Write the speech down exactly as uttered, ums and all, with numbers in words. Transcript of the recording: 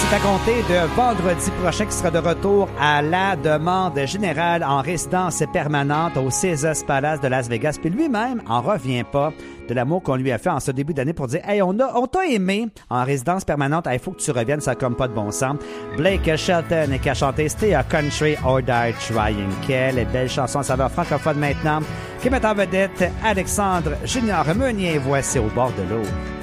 c'est à compter de vendredi prochain qui sera de retour à la demande générale en résidence permanente au Caesars Palace de Las Vegas. Puis lui-même en revient pas de l'amour qu'on lui a fait en ce début d'année pour dire « Hey, on, a, on t'a aimé en résidence permanente, il hey, faut que tu reviennes, ça n'a comme pas de bon sens. » Blake Shelton qui a chanté « Stay a Country or Die Trying ». Quelle belle chanson à saveur francophone maintenant qui met en vedette Alexandre Junior Meunier. Voici Au bord de l'eau.